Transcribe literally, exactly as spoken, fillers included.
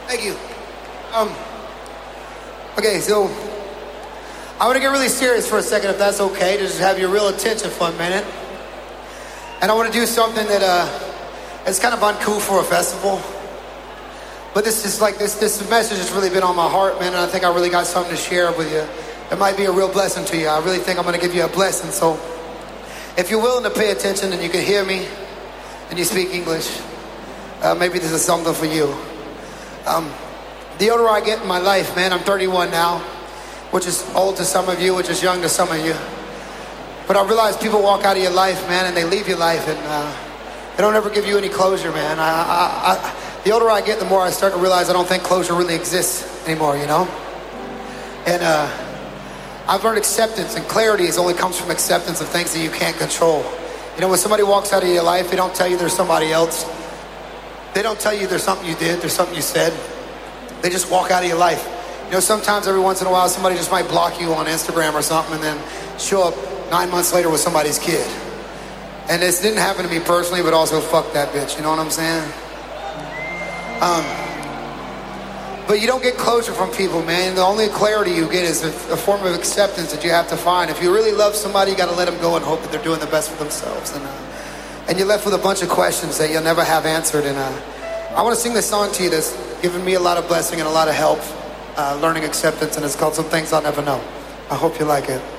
Thank you. Um, okay, so I want to get really serious for a second, if that's okay, to just have your real attention for a minute. And I want to do something that uh, is kind of uncouth for a festival. But this is like, this, this message has really been on my heart, man, and I think I really got something to share with you. It might be a real blessing to you. I really think I'm going to give you a blessing. So if you're willing to pay attention and you can hear me and you speak English, uh, maybe this is something for you. Um, the older I get in my life, man, I'm thirty-one now, which is old to some of you, which is young to some of you. But I realize people walk out of your life, man, and they leave your life, and uh, they don't ever give you any closure, man. I, I, I, the older I get, the more I start to realize I don't think closure really exists anymore, you know? And uh, I've learned acceptance, and clarity is only comes from acceptance of things that you can't control. You know, when somebody walks out of your life, they don't tell you there's somebody else. They don't tell you there's something you did, there's something you said. They just walk out of your life. You know, sometimes every once in a while, somebody just might block you on Instagram or something and then show up nine months later with somebody's kid. And this didn't happen to me personally, but also fuck that bitch, you know what I'm saying? Um, but you don't get closure from people, man. The only clarity you get is a, a form of acceptance that you have to find. If you really love somebody, you got to let them go and hope that they're doing the best for themselves. And, uh, and you're left with a bunch of questions that you'll never have answered. And uh, I want to sing this song to you that's given me a lot of blessing and a lot of help, uh, learning acceptance, and it's called Some Things I'll Never Know. I hope you like it.